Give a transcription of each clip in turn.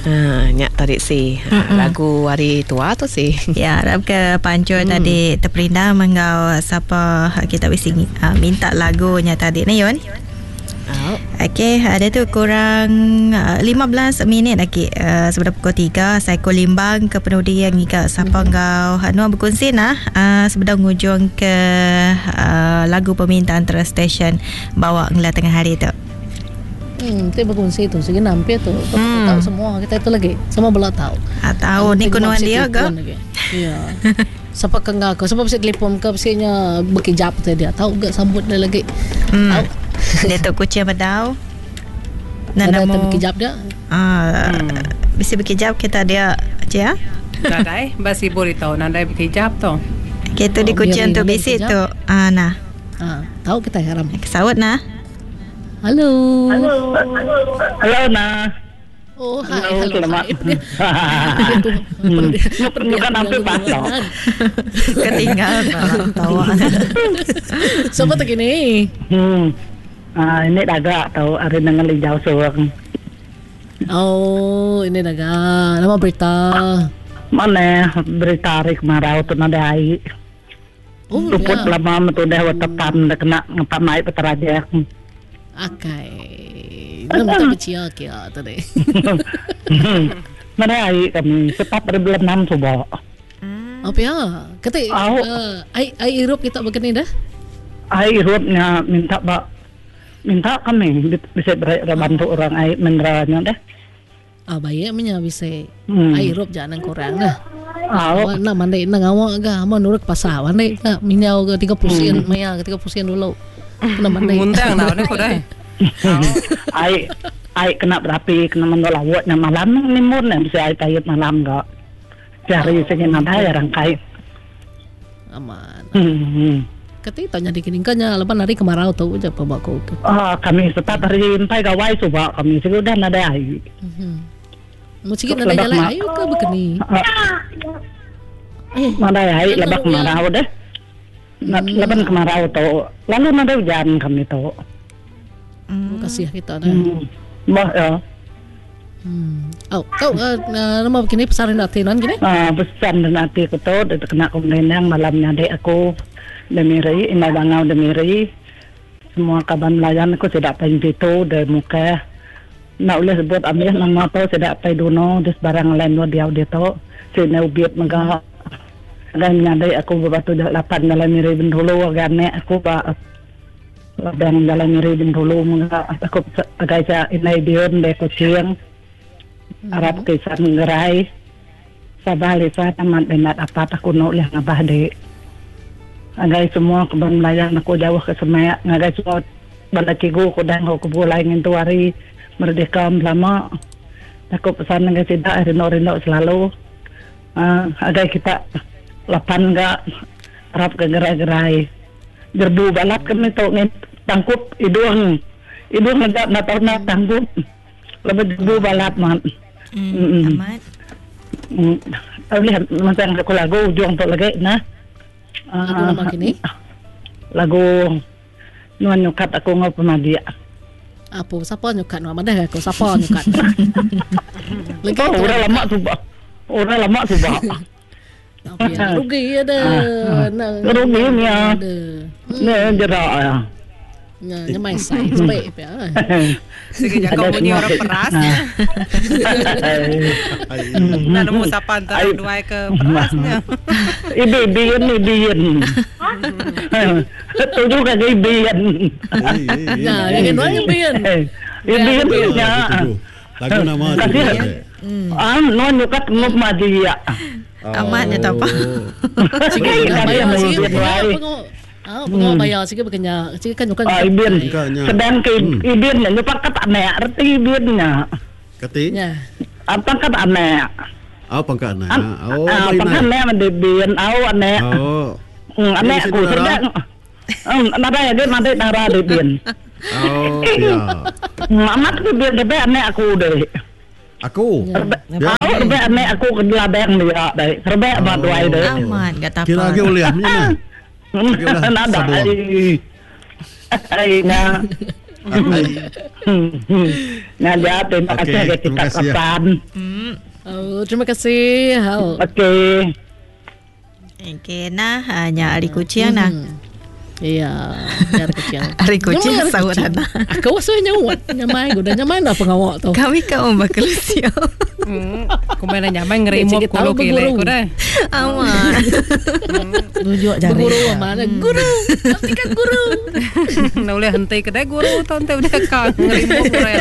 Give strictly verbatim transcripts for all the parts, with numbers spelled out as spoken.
Ha, nyak tarik si ha, lagu hari tua tu si. Ya, harap ke pancur hmm. tadi terperindah mengau siapa kita bisi uh, minta lagunya tadi ni Yun. Oh. Okey, ada tu kurang uh, lima belas minit lagi uh, sebelum pukul tiga. Saya ko limbang ke penudi yang ika siapa ngau hmm. Nuan berkongsi nah uh, sebelum ngujung ke uh, lagu permintaan antara stesen bawa ngela tengah hari tu. Hmm, kita berkongsi tu segi nampir tu. Hmm. Tahu semua kita itu lagi. Semua belah tahu. Ah, tahu ni kunuan dia ke? Ya. Siapa kengah ke? Siapa bisa telefon ke? Biasanya berkejap dia. Tahu gak sambut dia lagi. Hmm. Tahu. Dia tu kucing badau. Nana mau berkejap dia. Ah, hmm. Bisa berkejap kita dia aja. Nadai, basi boritaw nadai berkejap tu. Kita di kucing tu bisi tu. Ah, nah. Ah, tahu kita haram. Kesawat nah. Halo. Halo. Halo na. Oh, hai. Halo. Selamat. Bukan sampai pasok. Ketinggalan tawa. Siapa tak ini? Hmm. Ah, ini daga tahu hari dengan lijau suwang. Oh, ini daga. Nama berita. Mana berita hari kemarau tu nada ai. Oh, luput ya. lama tu dah watapan dah kena ngapamai peteraja. Akai. Nama tak kecil kia tadi. Mana ai kami cepat berbulan enam coba. Apa ya? Kata uh, ai ai Europe kita begini dah. Ai Europe-nya minta ba minta kami bisa bantu orang ai meneranya dah. Ah baik punya bisa. Hmm. Ai Europe jangan kurang dah. Oh, nak mandai nak awak ga mau nurut pasar mandai ka minyau ke tiga puluh sen maya ke tiga puluh sen dulu. Kena mandai. Muntang dah ni ko dai. Ai ai kena berapi kena mendolawat na malam ni mun na bisa ai tayut malam ga. Cari sing ada ya rangkai. Aman. Hmm. Ketika tanya dikiningkannya lepas hari kemarau tu je pembako. Ah kami tetap hari empai gawai coba kami sudah ada ai. Hmm. Mungkin ada jalan ayo ke begini. Eh, mana ai lebak kemarau deh. Leban kemarau tu. Lalu ada hujan kami tu. Hmm. Kasih kita dah. Hmm. Bah ya. Hmm. Oh, kau uh, nama begini pesanan atinan gini? Ah, pesan dan hati aku tu, dia kena kemenang malamnya dek aku demiri, ina bangau demiri. Semua kaban melayan aku tidak paling itu dari muka. Nak boleh sebut ambil nama tu tidak pay duno, des barang lain lu dia dia tu. Sini ubiat megah. Dan nyadai aku berbatu lapan dalam miri bendulu agane aku ba Labang dalam miri bendulu megah aku agak sa inai dion de kucing. Arab kisah ngerai sabali sa taman benat apa aku nak lihat ngabah de agai semua keban melayan aku jauh ke semaya ngagai semua balakigu ko dang ko bulay ngin tuari merdeka lama aku pesan ngagai tidak rino-rino selalu uh, agai kita lapan enggak Arab ke gerai-gerai gerbu balat kami tu ngin tangkup idung idung enggak na tahu na tangkup lebih gerbu balat man. Hmm, amat. Hmm, lihat macam aku lagu ujung tu lagi nah. Lagu nama kini? Lagu nuan nyukat aku ngau pemadia. Apa siapa nyukat nama dah aku siapa nyukat? Lagi oh, orang lama cuba. Orang lama cuba. Ya, rugi ada. Rugi ni ah. Ni jerak ya. Nya nyamai sai sampai ya. Sige jangan kau bunyi orang perasnya. Nak nemu siapa antara dua ke perasnya. Ibi bian ibian. Tu juga ibian. Ya, yang kedua ibian. Ibian punya. Lagu nama dia. Ah, non nyukat ngop madia. Amat ya apa? Sige bayar sige ah, pengawa bayar sige bekenya. Sige kan nyukat. Ah, ibian. Sedang ke ibian nyukat kat ane arti ibiannya. Kati? Ya. Apa kat ane? Oh, pangkat ane. Oh, ah, pangkat ane mendibian au ane. Oh. Ane aku sedang. Um, nada ya dia nanti nara dibian. Oh, ya. Mamat dibian debe ane aku deh. Aku. Aku debe ane aku kedua beng dia deh. Serbe apa dua deh. Aman, kata apa? Kira lagi uliahnya. Nada ai. Ai na. Nah, terima kasih kita kapan. Oh, terima kasih. Oh. Okey. Okey, nah hanya hari kucing nah. Iya, hari kucing. Hari kucing sauran. Aku rasa nyawat, nyamai gue dah nyamai dah pengawak tu. Kami kau bakal siap. Hmm. Kau main nyamai ngerimok kulo kile ku dah. Aman. Rujuk jari. Guru mana? Guru. Pastikan guru. Nak boleh henti kedai guru tu ente udah kau ngerimok orang.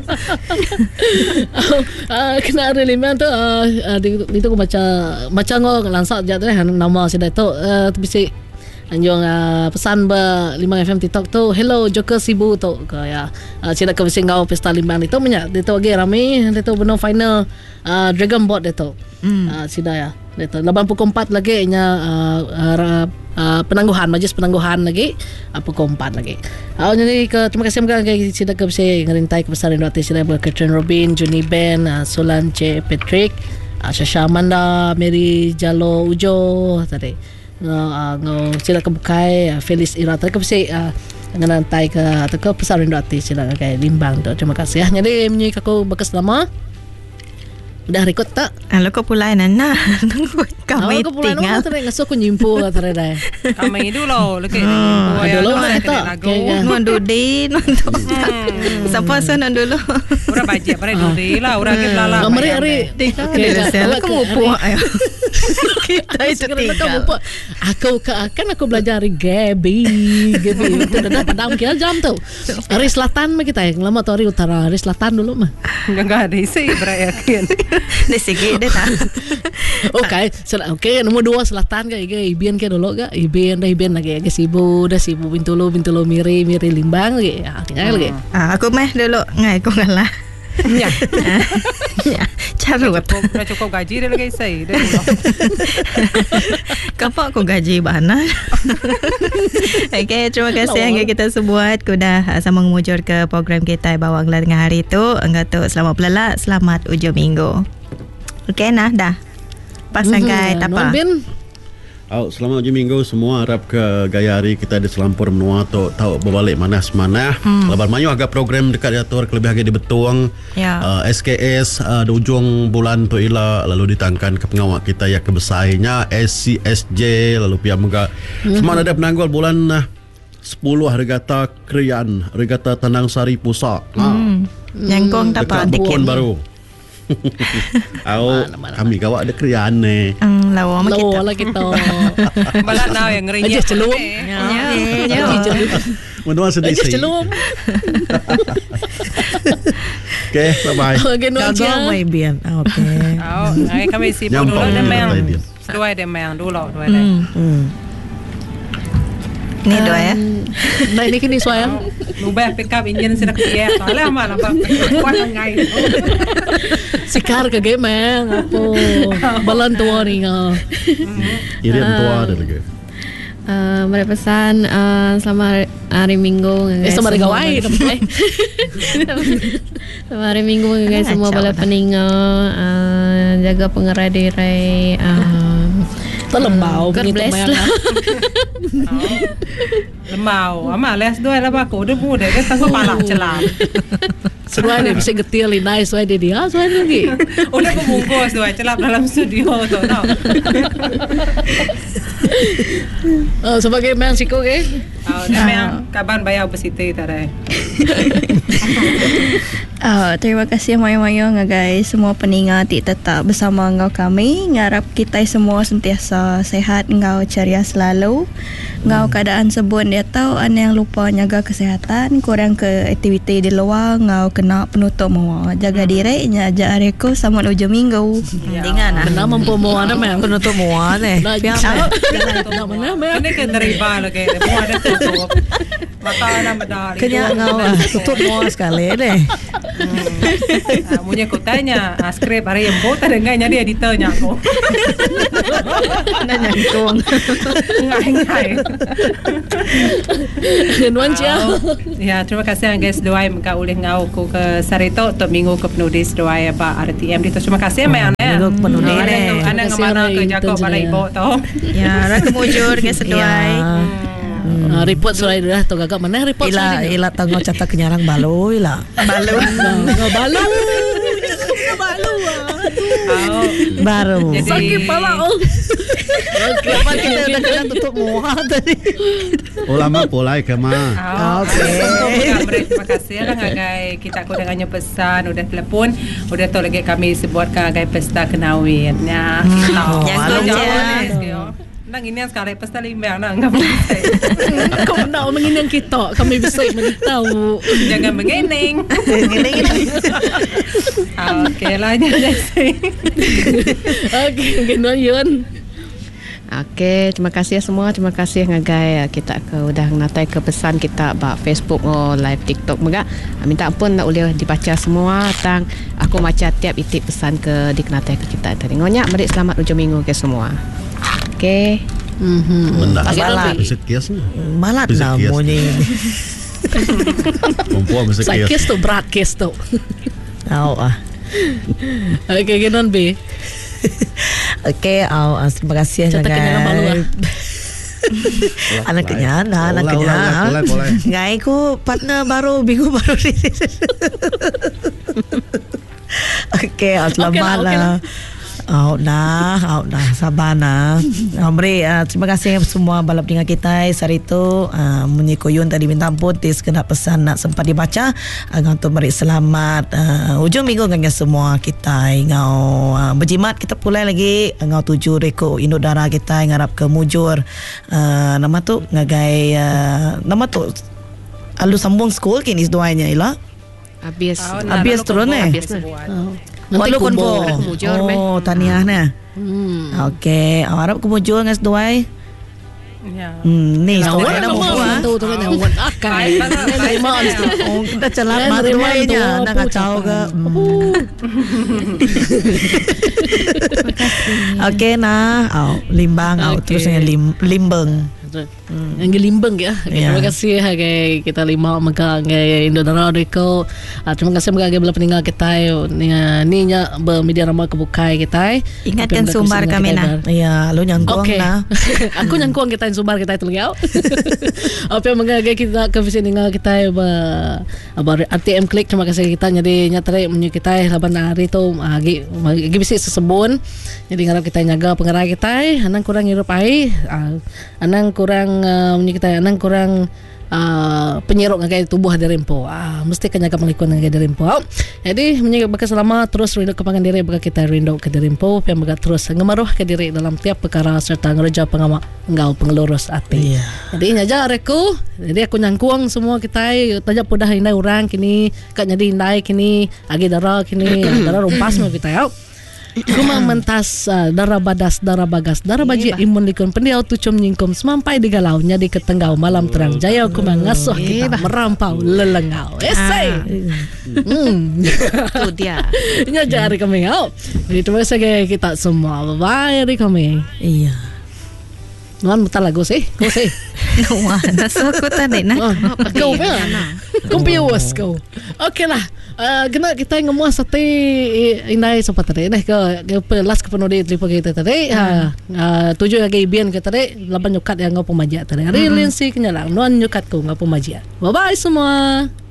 Ah, kena releman tu itu aku baca baca ngau lansak jat dah nama sedai tu bisa anjung uh, pesan ba Limbang F M TikTok tu hello Joker Sibu tu kaya uh, sila ke bising ngau pesta Limbang itu banyak dia tu lagi ramai dia tu benar final uh, Dragon Boat dia tu mm. uh, sida ya dia tu lapan pukul empat lagi nya uh, uh, uh, penangguhan majlis penangguhan lagi uh, pukul empat lagi uh, jadi ke terima kasih mga kay sida ke bising ngerintai ke besar Indo sila ba Catherine Robin Juni Ben uh, Solange Patrick uh, Shasha Amanda Mary Jalo Ujo tadi Uh, ngo sila kebukai uh, Felis Ira tadi kasi uh, nganantai ke atau ke pesawat Indo artis sila kay Limbang tu terima kasih ya jadi menyi aku bekas lama udah record tak alo ko pulai na na kami tinggal tadi ngaso ko nyimpo tadi dah kami dulu lagi nyimpo ya dulu lagu nondu di nondu siapa sa nondu dulu ura baji pare dudi lah ura ke lala mari ari saya kamu puak ayo kita itu tinggal aku kan aku belajar dari Gaby Gaby itu dah padam kira jam tu hari selatan mah kita yang lama tu hari utara hari selatan dulu mah enggak ada isi berayakin ni sige deh tak okay okay nomor dua selatan ke ke Ibian ke dulu ke Ibian dah Ibian lagi ke Sibu dah Sibu Bintulu Bintulu Miri Miri Limbang lagi ya tinggal lagi ah aku meh dulu ngai aku ngalah ya ya carut cukup cukup gaji dia lagi saya dia kapok aku gaji bana okay terima kasih yang kita sebuat kuda sama mengujur ke program kita bawang lah dengan hari tu enggak tu selamat pelala selamat ujung minggu okay nah dah pasang guys apa Oh, selamat ujung minggu semua. Harap ke gaya hari kita di selampur menua tu tahu berbalik manas mana. Hmm. Lebar mayu agak program dekat diatur kelebih agak di Betuang. Ya. Uh, S K S uh, di ujung bulan tu ila lalu ditangkan ke pengawak kita yang kebesainya S C S J lalu pihak muka. Hmm. Semua ada penanggul bulan uh, sepuluh regata Krian, regata Tanang Sari Pusat. Hmm. Nyangkong dapat Bukon baru. Aku kami kawak ada krian ni. Hmm, lawa mak kita. Lawa lah kita. Malah now yang ngerinya. Aja celum. Ya. Aja celum. Menua sedih Aja sih. celum. Okay, bye bye. Okay, no aja. Kagak mai bian. Okay. Oh, ay kami si dulu dia mayang. Dua dia mayang dulu dua dia. Hmm. Ni dua ya. Nah ini kini soal. Ubah pick up engine sila kaya. Alah mana apa? Kuat ngai. Sikar ke game apa? Balan tua ni nga. Irian tua ada lagi. Uh, berpesan uh, selamat hari Minggu eh, selamat hari gawai selamat hari Minggu guys semua bala peninga uh, jaga pengerai diri uh, terlembau God bless lah lembau ama les dua lah aku udah muda kan tangguh palak celam Suai dia bisa getil inai suai dia dia suai lagi. Udah membungkus dua celap dalam studio tu tau. Oh, sebagai memang siko ke? Oh, memang kaban bayar pesiti tadi. Oh, terima kasih Mayu-Mayu nga guys. Semua peningat tetap bersama ngau kami. Ngarap kita semua sentiasa sehat, ngau ceria selalu. Ngau keadaan sebut dia tahu an yang lupa jaga kesehatan, kurang ke aktiviti di luar, ngau kena penutup mau. Jaga diri nya aja areko sama ujung minggu. Dengan ah. Nama pomo ana memang penutup mau deh. Biasa. Nama nama. Ini kan dari bal ke, mau ada tutup. Mata ana medali. Kenya ngau tutup mau sekali deh. Hmm. Punya aku tanya, ah, skrip hari yang bota dengan jadi editornya aku. Nanya kong. Ngai-ngai. Nuan cia. Ya, terima kasih guys doai muka ulih ngau ku ke Sarito untuk minggu ke penudis doai apa R T M itu. Terima kasih Mayan ya. Minggu penudis. Ana ngamana ke Jakob pada ibu tu. Ya, rak mujur ke sedoai. Hmm. Uh, report surai dah tu gagak mana report ila ila tanggo catak kenyarang balo ila balo balo balo Oh, Baru. Jadi- Sakit pala oh. Okey, Lepas kita dah kena tutup muka tadi. Oh lama polai ke ma. Oh, Okey. okay. Terima kasih lah ngagai kita aku dengannya pesan, udah telepon, udah tahu lagi kami sebuatkan ngagai pesta kenawin. Ya, kita. Yang Kalau kerja. jauh ni, nang ini yang sekarang pesta limbang nang enggak boleh. Kau nak menginang kita. Kami bisa beritahu. Jangan mengeneng. Okey lah jadi. Okey, mungkin Yun. Okey, terima kasih semua. Terima kasih ngagai kita ke udah natai ke pesan kita ba Facebook oh live TikTok juga. Minta ampun nak boleh dibaca semua tang aku macam tiap itik pesan ke dikenatai ke kita tadi. Ngonyak mari selamat hujung minggu ke semua. Okey. Mhm. Benda. Masalah. Bisa kias ni. Malat Bisa kias. namanya ini. Perempuan bisa Saya kias. kes tu berat kes tu. Au ah. Okey, Genon B. Okey, au ah, terima kasih Cakap kenyang malu lah. Anak kenyang, dah, anak Ulang, kenyang. ulang, ulang, ulang. Ngai ku partner baru minggu baru ni. Okey, ah, selamat Okey lah, okey lah. Out dah, out dah, sabar nah. Amri, uh, terima kasih semua balap dengan kita Sarito. Uh, Menyikoyun tadi minta ampun tis kena pesan nak sempat dibaca. Uh, untuk mari selamat uh, ujung minggu dengan semua kita ngau uh, berjimat kita pulai lagi ngau tuju reko induk darah kita ngarap ke mujur. Uh, nama tu ngagai uh, nama tu alu sambung school kini seduanya ialah. Habis. Habis turun eh? Habis nah. Walau konvo. Mujur, meh. Oh, tahniah nah. Hmm. Okey, harap kemujur ngas doai. Ya. Hmm, ni Awak story nak dah mau buat. tu tu kan awak akan. Baik, baik, baik. Terima Oh, kita celat Dan mat terima doai itu nya, apa nak kacau ke. ucapan. Hmm. Okey nah, au limbang au Okey. terus dengan lim, limbeng. Hmm. Yang gelimbang ya. Okay, Ya. Terima kasih hagai kita lima maka hagai Indonara Riko. Uh, terima kasih maka hagai bela peninggal kita ni ni nya bermedia ramai kebukai kita. Ingatkan Tapi sumbar benda kami kita nah. bar. Ya, lu nyangkong Okey. nah. Aku nyangkong kita sumbar kita itu lagi. Apa yang mengagak kita ke visi dengan kita ba ba R T M klik terima kasih kita jadi nyatare menyu kita laban hari tu agi agi bisi sesebun. Jadi ngarap kita nyaga pengerai kita anang kurang hirup ai anang kurang uh, menyu kita anang kurang Uh, penyerok ngagai tubuh dari rempo ah mesti kan jaga mengikut ngagai dari rempo jadi menjaga bekas selama terus rindu kepangan diri bagi kita rindu ke dari rempo yang begat terus ngemaruh ke diri dalam tiap perkara serta ngereja pengamak engau pengelurus hati Iya. jadi nyaja reku jadi aku nyangkuang semua kita tajak pudah indai orang kini kak jadi indai kini agi darah kini darah rumpas mau kita ya Kumang mentas uh, darah badas darah bagas darah baji imun likun pendiau tucum nyingkum semampai di galau nyadi ketenggau malam terang jaya kumang ngasuh kita merampau lelengau esai hmm Itu dia. nyaja hari kami ngau jadi terima kasih kita semua bye bye hari kami Iya. nuan mutar lagu sih kau sih Wah, dah sokot tadi nah. kau kan kau piawas kau okey lah Uh, kena kita ngomong sate indai sempat tadi nah ke ke last ke penuh di telefon kita tadi ha uh, tujuh lagi bian kita tadi laban nyukat yang ngau pemajak tadi rilin sih kenyalang nuan nyukat ko ngau pemajak bye bye semua.